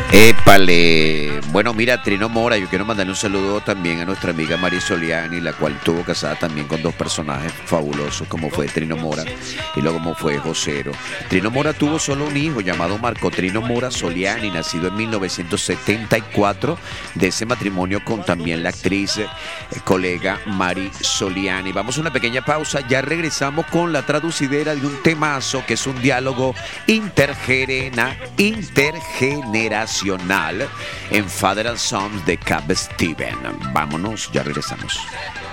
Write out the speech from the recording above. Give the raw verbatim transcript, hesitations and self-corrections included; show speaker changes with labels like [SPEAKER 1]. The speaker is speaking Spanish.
[SPEAKER 1] Épale. Bueno, mira, Trino Mora, yo quiero mandarle un saludo también a nuestra amiga Mari Soliani, la cual estuvo casada también con dos personajes fabulosos, como fue Trino Mora y luego como fue Josero. Trino Mora tuvo solo un hijo llamado Marco Trino Mora Soliani, nacido en mil novecientos setenta y cuatro, de ese matrimonio con también la actriz eh, colega Mari Soliani. Vamos a una pequeña pausa, ya regresamos con la traducidera de un temazo que es un diálogo intergerena, intergeneracional en Father and Sons de Cap Steven. Vámonos, ya regresamos.